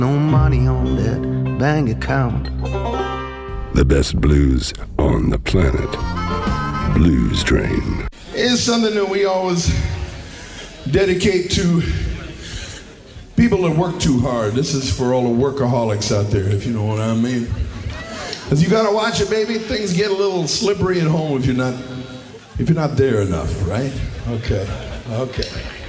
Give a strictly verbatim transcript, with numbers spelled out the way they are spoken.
No money on that bank account. The best blues on the planet. Blues Train. It's something that we always dedicate to people that work too hard. This is for all the workaholics out there, if you know what I mean. Because you gotta watch it, baby. Things get a little slippery at home if you're not if you're not there enough, right? Okay, okay.